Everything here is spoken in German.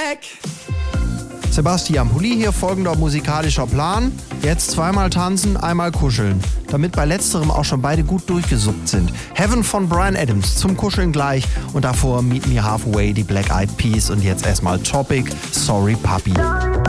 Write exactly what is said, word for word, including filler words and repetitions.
back. Sebastian Pulli hier, folgender musikalischer Plan. Jetzt zweimal tanzen, einmal kuscheln. Damit bei letzterem auch schon beide gut durchgesuppt sind. Heaven von Bryan Adams zum Kuscheln gleich. Und davor Meet Me Halfway, die Black Eyed Peas. Und jetzt erstmal Topic, Sorry Puppy.